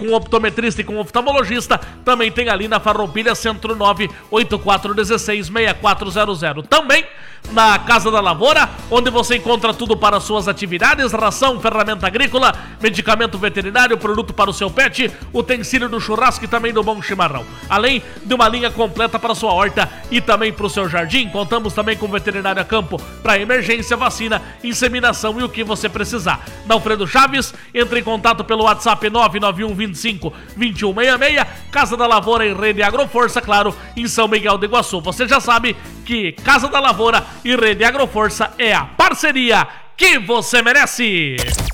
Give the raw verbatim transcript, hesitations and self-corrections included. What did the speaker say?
com optometrista e com oftalmologista, também tem ali na Farroupilha, Centro nove oito quatro um seis, seis quatro zero zero. Também na Casa da Lavoura, onde você encontra tudo para suas atividades, ração, ferramenta agrícola, medicamento veterinário, produto para o seu pet, utensílio do churrasco e também do bom chimarrão. Além de uma linha completa para a sua horta e também para o seu jardim, contamos também com veterinário a campo para emergência, vacina, inseminação e o que você precisar. Na Alfredo Chaves, entre em contato pelo WhatsApp nove nove um dois cinco dois um seis seis, Casa da Lavoura em Rede Agroforça, claro, em São Miguel do Iguaçu. Você já sabe que Casa da Lavoura e Rede Agroforça é a parceria que você merece.